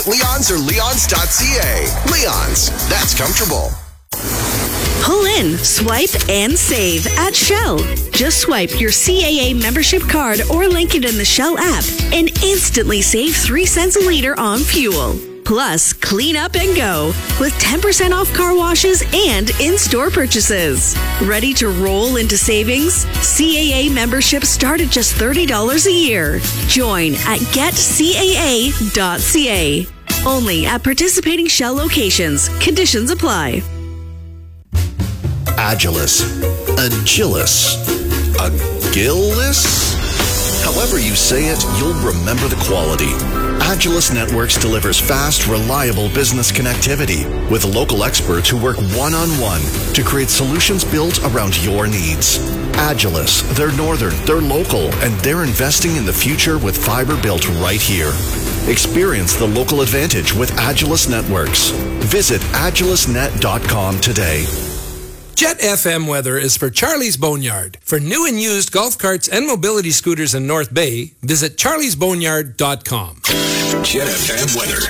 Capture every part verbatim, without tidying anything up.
Leon's or leons dot c a. Leon's, that's comfortable. Pull in, swipe, and save at Shell. Just swipe your C A A membership card or link it in the Shell app and instantly save three cents a liter on fuel. Plus, clean up and go with ten percent off car washes and in-store purchases. Ready to roll into savings? C A A memberships start at just thirty dollars a year. Join at get c a a dot c a. Only at participating Shell locations. Conditions apply. Agilis, Agilis, Agilis? However you say it, you'll remember the quality. Agilis Networks delivers fast, reliable business connectivity with local experts who work one-on-one to create solutions built around your needs. Agilis, they're northern, they're local, and they're investing in the future with fiber built right here. Experience the local advantage with Agilis Networks. Visit agilis net dot com today. Jet F M weather is for Charlie's Boneyard. For new and used golf carts and mobility scooters in North Bay, visit charlies boneyard dot com. Jet F M weather.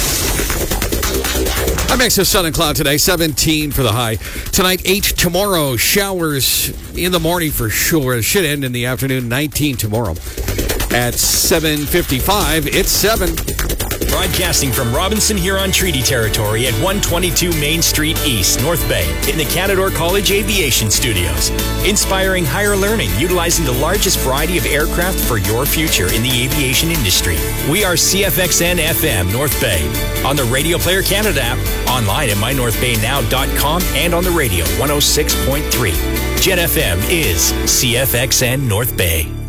A mix of sun and cloud today, seventeen for the high. Tonight, eight tomorrow. Showers in the morning for sure. It should end in the afternoon, nineteen tomorrow. At seven fifty-five, it's seven. Broadcasting from Robinson Huron Treaty Territory at one twenty-two Main Street East, North Bay, in the Canadore College Aviation Studios. Inspiring higher learning, utilizing the largest variety of aircraft for your future in the aviation industry. We are C F X N F M North Bay, on the Radio Player Canada app, online at my north bay now dot com, and on the radio one oh six point three. Jet F M is C F X N North Bay.